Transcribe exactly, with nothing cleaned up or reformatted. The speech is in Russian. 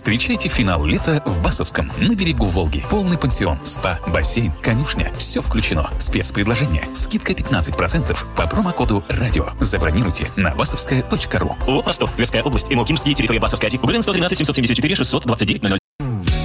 Встречайте финал лета в Басовском, на берегу Волги. Полный пансион, спа, бассейн, конюшня. Все включено. Спецпредложение. Скидка пятнадцать процентов по промокоду «Радио». Забронируйте на басовская точка ру. О, Ростов, Тверская область, Имокимский, территория Басовская, УГРН сто тринадцать семьсот семьдесят четыре шестьсот двадцать девять ноль ноль.